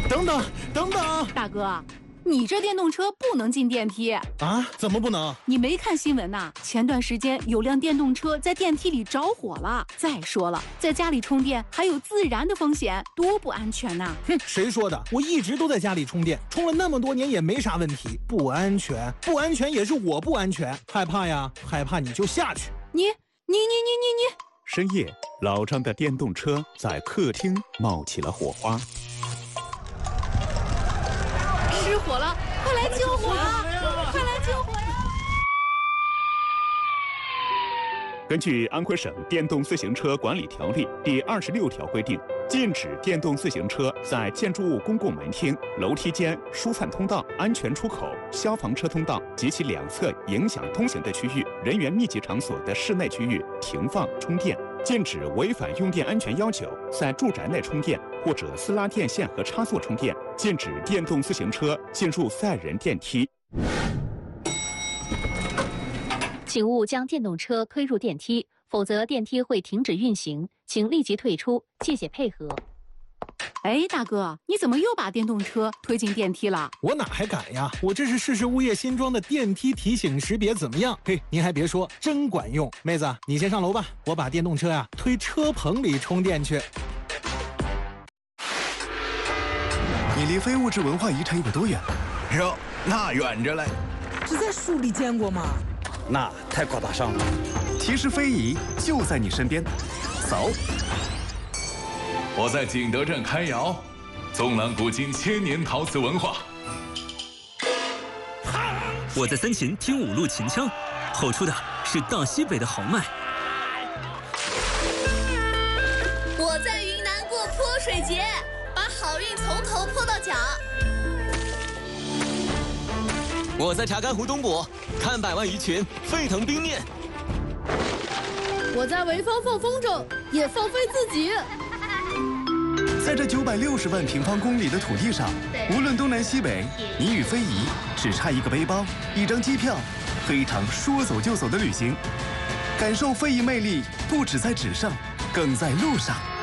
等等等等， 大哥，你这电动车不能进电梯啊？怎么不能？ 你没看新闻呐？前段时间有辆电动车在电梯里着火了。再说了，在家里充电还有自燃的风险，多不安全呐！ 哼，谁说的？我一直都在家里充电，充了那么多年也没啥问题。不安全，不安全也是我不安全，害怕呀，害怕你就下去。 你。 深夜，老张的电动车在客厅冒起了火花。 失火了，快来救火啊！快来救火呀！ 根据安徽省电动自行车管理条例第26条规定，禁止电动自行车在建筑物公共门厅、楼梯间、疏散通道、安全出口、消防车通道及其两侧影响通行的区域、人员密集场所的室内区域停放充电。禁止违反用电安全要求在住宅内充电或者私拉电线和插座充电。禁止电动自行车进入载人电梯。 请勿将电动车推入电梯，否则电梯会停止运行，请立即退出，谢谢配合。 哎，大哥，你怎么又把电动车推进电梯了？ 我哪还敢呀！我这是试试物业新装的电梯提醒识别，怎么样？嘿，您还别说，真管用。妹子，你先上楼吧，我把电动车呀推车棚里充电去。 你离非物质文化遗产有多远？ 哟，那远着嘞。 只在书里见过吗？ 那太高大上了。 其实非遗就在你身边，走。 我在景德镇开窑，纵览古今千年陶瓷文化。 我在三秦听五路秦腔，吼出的是大西北的豪迈。 我在云南过泼水节，把好运从头泼到脚。 我在查干湖东部看百万鱼群沸腾冰面。 我在潍坊放风筝，也放飞自己。 在这960万平方公里的土地上，无论东南西北，你与非遗只差一个背包、一张机票，非常说走就走的旅行。感受非遗魅力，不只在纸上，更在路上。